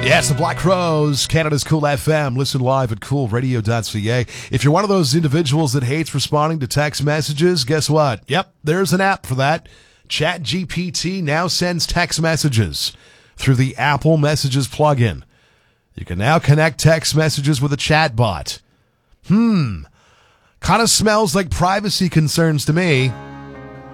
Yes, the Black Crowes, Canada's Cool FM. Listen live at coolradio.ca. If you're one of those individuals that hates responding to text messages, guess what? Yep, there's an app for that. ChatGPT now sends text messages through the Apple Messages plugin. You can now connect text messages with a chatbot. Kind of smells like privacy concerns to me.